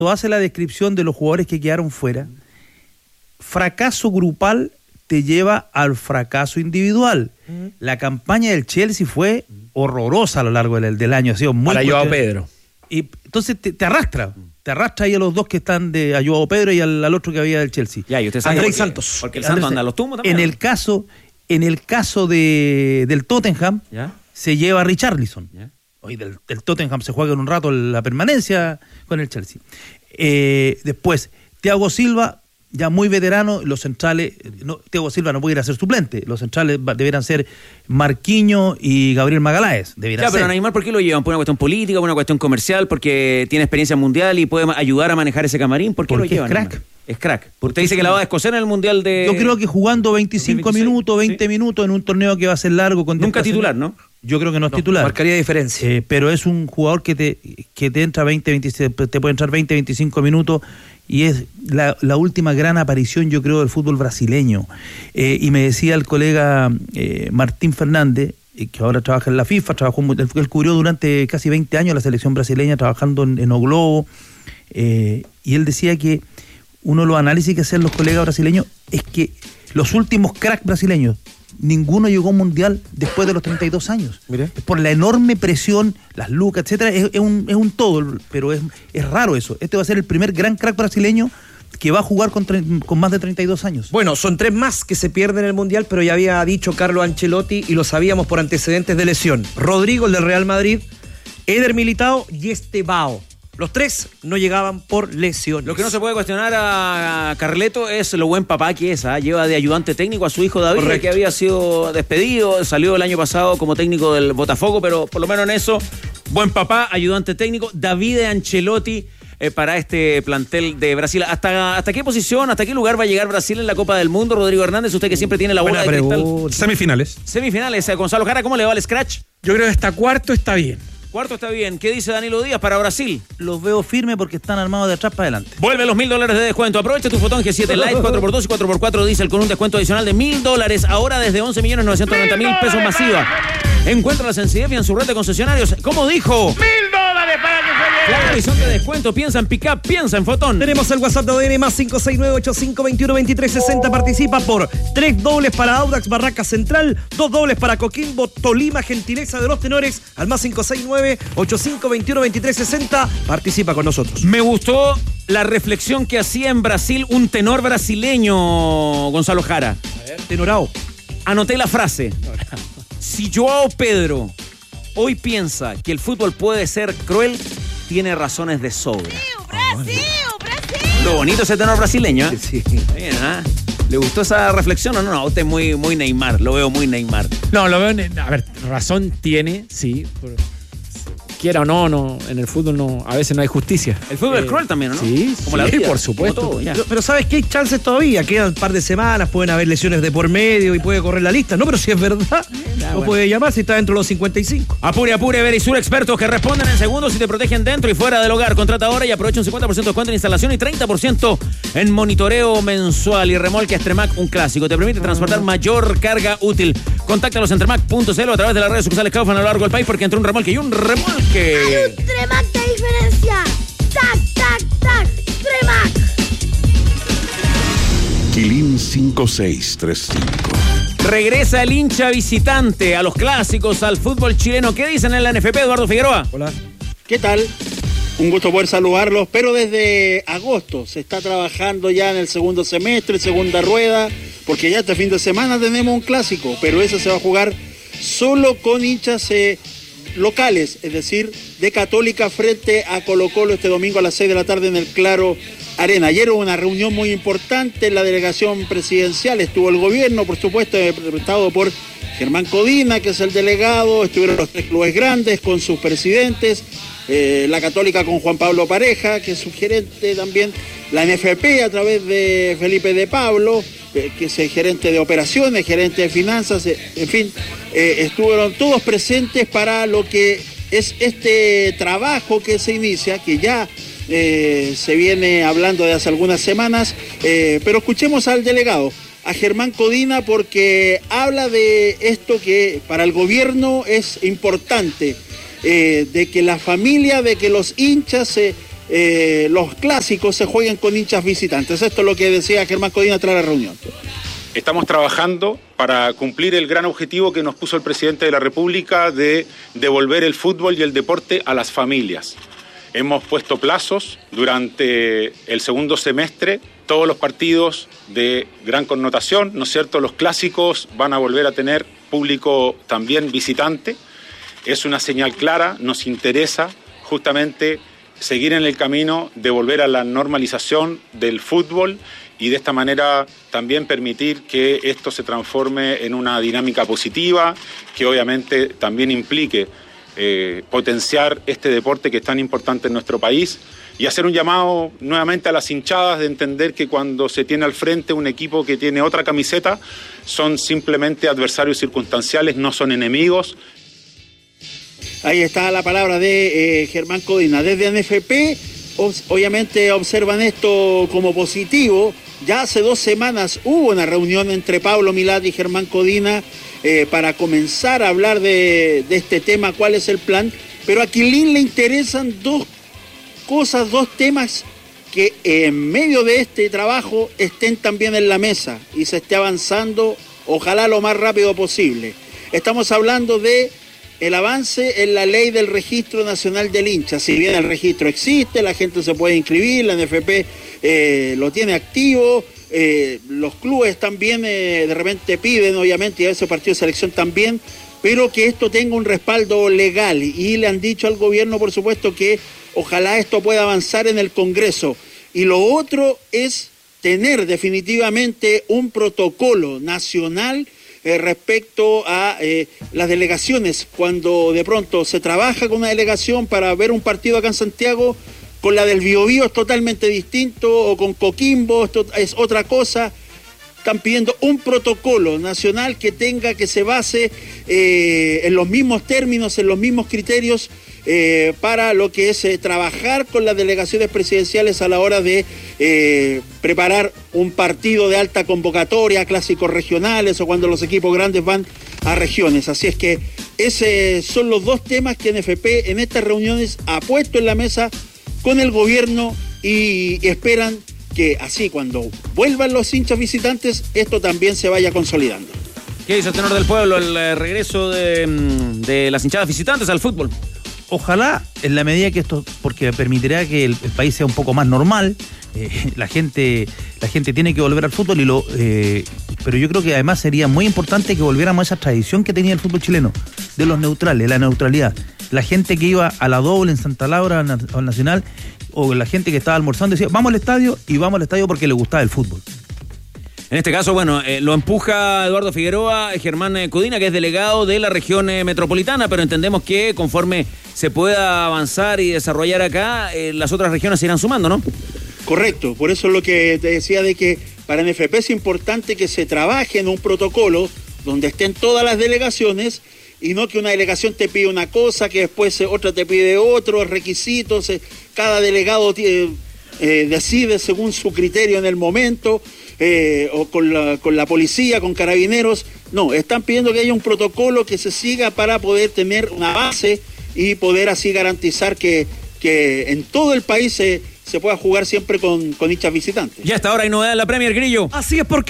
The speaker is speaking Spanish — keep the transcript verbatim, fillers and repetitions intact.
hace la descripción de los jugadores que quedaron fuera, fracaso grupal te lleva al fracaso individual. Uh-huh. La campaña del Chelsea fue horrorosa a lo largo del, del año. Ha sido muy para Joao Pedro. Y entonces te, te arrastra. Te arrastra ahí a los dos que están de a Joao Pedro y al, al otro que había del Chelsea. Ya, y usted sabe Andrés porque, Santos. Porque el Santos anda a los tumbos también. En el caso, en el caso de, del Tottenham, ¿ya? Se lleva a Richarlison. ¿Ya? Hoy del, del Tottenham se juega en un rato la permanencia con el Chelsea. Eh, después, Thiago Silva, ya muy veterano, los centrales, no, Thiago Silva no puede ir a ser suplente, los centrales deberán ser Marquinhos y Gabriel Magaláes. Ya, pero ser. Neymar, ¿por qué lo llevan? ¿Por una cuestión política, por una cuestión comercial, porque tiene experiencia mundial y puede ayudar a manejar ese camarín? ¿Por qué porque lo llevan? Es crack. Neymar? Es crack. Usted dice que la va a escocer en el Mundial de... Yo creo que jugando veinticinco dos mil veintiséis, minutos, veinte ¿sí? minutos en un torneo que va a ser largo. Con Nunca titular, ¿no? Yo creo que no es no, titular. Marcaría diferencia. Eh, pero es un jugador que te, que te entra veinte, veintiséis, te puede entrar veinte, veinticinco minutos y es la, la última gran aparición, yo creo, del fútbol brasileño. Eh, y me decía el colega eh, Martín Fernández, eh, que ahora trabaja en la FIFA, trabajó, él, él cubrió durante casi veinte años la selección brasileña, trabajando en, en O Globo, eh, y él decía que uno de los análisis que hacen los colegas brasileños es que los últimos cracks brasileños, ninguno llegó a un mundial después de los treinta y dos años. Mire. Por la enorme presión, las lucas, etcétera, es, es, un, es un todo, pero es, es raro eso. Este va a ser el primer gran crack brasileño que va a jugar con, con más de treinta y dos años. Bueno, son tres más que se pierden en el mundial, pero ya había dicho Carlo Ancelotti y lo sabíamos por antecedentes de lesión. Rodrigo, el del Real Madrid, Eder Militao y Estevao. Los tres no llegaban por lesiones. Lo que no se puede cuestionar a Carleto es lo buen papá que es. ¿eh? Lleva de ayudante técnico a su hijo David, Correcto. Que había sido despedido. Salió el año pasado como técnico del Botafogo, pero por lo menos en eso, buen papá, ayudante técnico. David Ancelotti eh, para este plantel de Brasil. ¿Hasta, ¿Hasta qué posición, hasta qué lugar va a llegar Brasil en la Copa del Mundo, Rodrigo Hernández? Usted que siempre tiene la bola de cristal. Semifinales. Semifinales. Eh, Gonzalo Jara, ¿cómo le va el scratch? Yo creo que hasta cuarto está bien. Cuarto está bien. ¿Qué dice Danilo Díaz para Brasil? Los veo firmes porque están armados de atrás para adelante. Vuelve los mil dólares de descuento. Aprovecha tu Fotón G siete Lite cuatro por dos y cuatro por cuatro diésel con un descuento adicional de mil dólares. Ahora desde once millones novecientos noventa mil pesos masiva. Encuéntralas en Cidefia en su red de concesionarios. ¿Cómo dijo? ¡Mil dólares para que se lleve! Claro, horizonte de descuento. Piensa en pick-up, piensa en Fotón. Tenemos el WhatsApp de O D N más cinco seis nueve ocho cinco dos uno dos tres seis cero. Participa por tres dobles para Audax Barraca Central, dos dobles para Coquimbo Tolima, gentileza de los tenores, al más cinco seis nueve ocho cinco dos uno dos tres seis cero. Participa con nosotros. Me gustó la reflexión que hacía en Brasil un tenor brasileño, Gonzalo Jara. A ver, tenorao. Anoté la frase. Si Joao Pedro hoy piensa que el fútbol puede ser cruel, tiene razones de sobra. ¡Brasil! ¡Brasil! Lo bonito ese tenor brasileño, ¿eh? Sí. Bien, ¿eh? ¿Le gustó esa reflexión o no? No, usted es muy, muy Neymar, lo veo muy Neymar. No, lo veo, a ver, razón tiene, sí, pero quiera o no, no, en el fútbol no, a veces no hay justicia. El fútbol eh, es cruel también, ¿no? Sí, como sí, la vida, por supuesto. Todo, pero, pero ¿sabes qué? Hay chances todavía, quedan un par de semanas, pueden haber lesiones de por medio y puede correr la lista. No, pero si es verdad, no bueno. puede llamar si está dentro de los cincuenta y cinco. Apure, apure, Verisur, expertos que responden en segundos y te protegen dentro y fuera del hogar. Contrata ahora y aprovecha un cincuenta por ciento de descuento en instalación y treinta por ciento en monitoreo mensual. Y remolque Extremac, un clásico. Te permite transportar mayor carga útil. Contáctalos en Tremac punto cl o a través de las redes sociales Kaufman a lo largo del país, porque entre un remolque y un remolque. Hay un Tremac de diferencia. ¡Tac, tac, tac! ¡Tremac! Quilín cinco seis tres cinco. Regresa el hincha visitante a los clásicos, al fútbol chileno. ¿Qué dicen en la N F P, Eduardo Figueroa? Hola. ¿Qué tal? Un gusto poder saludarlos, pero desde agosto se está trabajando ya en el segundo semestre, segunda rueda, porque ya este fin de semana tenemos un clásico, pero ese se va a jugar solo con hinchas eh, locales, es decir, de Católica frente a Colo-Colo este domingo a las seis de la tarde en el Claro Arena. Ayer hubo una reunión muy importante en la delegación presidencial, estuvo el gobierno, por supuesto, representado por Germán Codina, que es el delegado, estuvieron los tres clubes grandes con sus presidentes, eh, la Católica con Juan Pablo Pareja, que es su gerente también, la N F P a través de Felipe de Pablo, eh, que es el gerente de operaciones, gerente de finanzas, eh, en fin, eh, estuvieron todos presentes para lo que es este trabajo que se inicia, que ya eh, se viene hablando de hace algunas semanas, eh, pero escuchemos al delegado, a Germán Codina, porque habla de esto que para el gobierno es importante, eh, de que la familia, de que los hinchas eh, eh, los clásicos se jueguen con hinchas visitantes. Esto es lo que decía Germán Codina tras la reunión. Estamos trabajando para cumplir el gran objetivo que nos puso el presidente de la República de devolver el fútbol y el deporte a las familias. Hemos puesto plazos durante el segundo semestre, todos los partidos de gran connotación, ¿no es cierto? Los clásicos van a volver a tener público también visitante. Es una señal clara, nos interesa justamente seguir en el camino de volver a la normalización del fútbol y de esta manera también permitir que esto se transforme en una dinámica positiva, que obviamente también implique eh, potenciar este deporte que es tan importante en nuestro país y hacer un llamado nuevamente a las hinchadas de entender que cuando se tiene al frente un equipo que tiene otra camiseta, son simplemente adversarios circunstanciales, no son enemigos. Ahí está la palabra de eh, Germán Codina. Desde N F P, obviamente observan esto como positivo. Ya hace dos semanas hubo una reunión entre Pablo Milad y Germán Codina eh, para comenzar a hablar de, de este tema, cuál es el plan. Pero a Quilín le interesan dos cosas, dos temas que en medio de este trabajo estén también en la mesa y se esté avanzando, ojalá lo más rápido posible. Estamos hablando de el avance en la ley del Registro Nacional del Hincha. Si bien el registro existe, la gente se puede inscribir, la N F P eh, lo tiene activo, eh, los clubes también eh, de repente piden, obviamente, y a veces partido de selección también, pero que esto tenga un respaldo legal. Y le han dicho al gobierno, por supuesto, que ojalá esto pueda avanzar en el Congreso. Y lo otro es tener definitivamente un protocolo nacional Eh, respecto a eh, las delegaciones, cuando de pronto se trabaja con una delegación para ver un partido acá en Santiago, con la del Biobío es totalmente distinto, o con Coquimbo esto es otra cosa. Están pidiendo un protocolo nacional que tenga, que se base eh, en los mismos términos, en los mismos criterios, eh, para lo que es eh, trabajar con las delegaciones presidenciales a la hora de eh, preparar un partido de alta convocatoria, clásicos regionales o cuando los equipos grandes van a regiones. Así es que esos son los dos temas que N F P en estas reuniones ha puesto en la mesa con el gobierno y esperan que así cuando vuelvan los hinchas visitantes, esto también se vaya consolidando. ¿Qué dice el tenor del pueblo, el eh, regreso de, de las hinchadas visitantes al fútbol? Ojalá, en la medida que esto, porque permitirá que el, el país sea un poco más normal, eh, la gente la gente tiene que volver al fútbol, y lo eh, pero yo creo que además sería muy importante que volviéramos a esa tradición que tenía el fútbol chileno, de los neutrales, la neutralidad. La gente que iba a la doble en Santa Laura, al Nacional, o la gente que estaba almorzando decía, vamos al estadio, y vamos al estadio porque le gustaba el fútbol. En este caso, bueno, eh, lo empuja Eduardo Figueroa, Germán eh, Codina, que es delegado de la región eh, metropolitana, pero entendemos que conforme se pueda avanzar y desarrollar acá, eh, las otras regiones se irán sumando, ¿no? Correcto, por eso es lo que te decía de que para N F P es importante que se trabaje en un protocolo donde estén todas las delegaciones y no que una delegación te pide una cosa, que después otra te pide otros requisitos, eh, cada delegado eh, eh, decide según su criterio en el momento. Eh, o con la, con la policía, con carabineros. No, están pidiendo que haya un protocolo que se siga para poder tener una base y poder así garantizar que, que en todo el país se, se pueda jugar siempre con, con hinchas visitantes. Ya hasta ahora hay novedad en la Premier, Grillo. Así es, porque